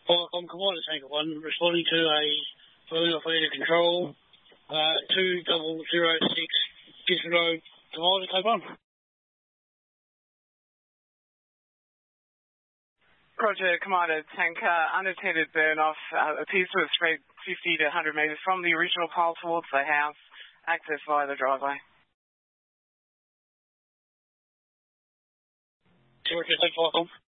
I'm Commander Tanker 1, responding to a phone off air control, 2006 Gibson Road, Commander Tanker 1. Roger, Commander Tanker, unattended burn-off, appears to have spread 50 to 100 metres from the original pole towards the house, access via the driveway. Georgia, 10-4.